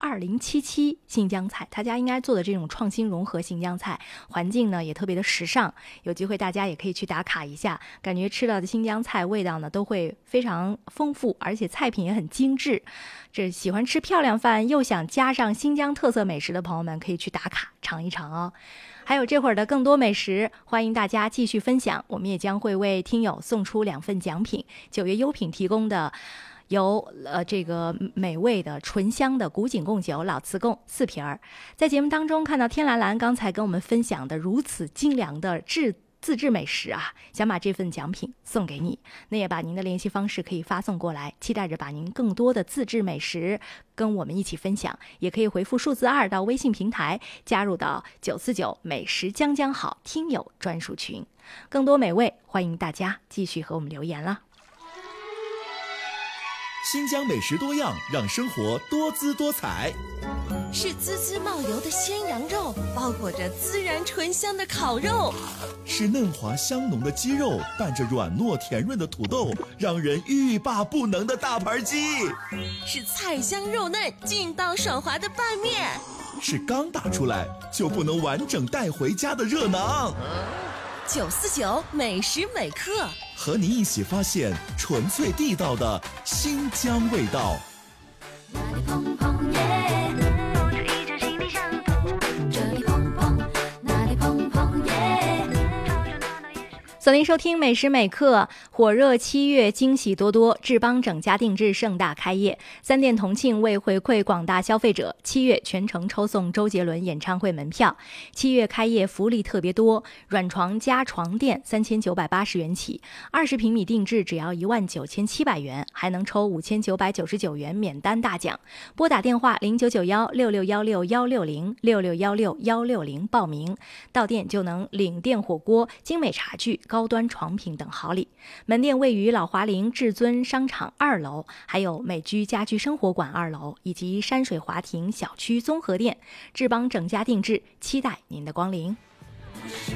2077新疆菜，他家应该做的这种创新融合新疆菜，环境呢也特别的时尚，有机会大家也可以去打卡一下，感觉吃到的新疆菜味道呢都会非常丰富，而且菜品也很精致。这喜欢吃漂亮饭又想加上新疆特色美食的朋友们可以去打卡尝一尝哦。还有这会儿的更多美食，欢迎大家继续分享，我们也将会为听友送出2份奖品，9月优品提供的有这个美味的醇香的古井贡酒老瓷贡4瓶儿。在节目当中看到天蓝蓝刚才跟我们分享的如此精良的自制美食啊，想把这份奖品送给你，那也把您的联系方式可以发送过来，期待着把您更多的自制美食跟我们一起分享，也可以回复数字2到微信平台，加入到949美食将将好听友专属群，更多美味欢迎大家继续和我们留言了。 新疆美食多样，让生活多姿多彩。 是滋滋冒油的鲜羊肉，包裹着孜然醇香的烤肉； 是嫩滑香浓的鸡肉，拌着软糯甜润的土豆，让人欲罢不能的大盘鸡； 是菜香肉嫩、劲道爽滑的拌面； 是刚打出来就不能完整带回家的热馕。 949美食美客， 和你一起发现纯粹地道的新疆味道。 那里砰砰耶，抱着一张行李箱，这里砰砰，那里砰砰耶。 锁定收听美食美客，火热7月惊喜多多，志邦整家定制盛大开业。3店同庆为回馈广大消费者，7月全程抽送周杰伦演唱会门票。7月开业福利特别多，软床加床垫3980元起，20平米定制只要19700元，还能抽5999元免单大奖。拨打电话09916616166616报名，到店就能领电火锅、精美茶具、高端床品等好礼。门店位于老华陵至尊商场2楼，还有美居家居生活馆2楼，以及山水华庭小区综合店。志邦整家定制，期待您的光临。